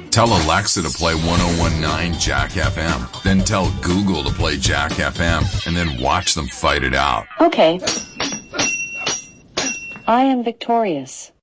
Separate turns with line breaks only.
Tell Alexa to play 1019 Jack FM. Then tell Google to play Jack FM, and then watch them fight it out.
Okay. I am victorious.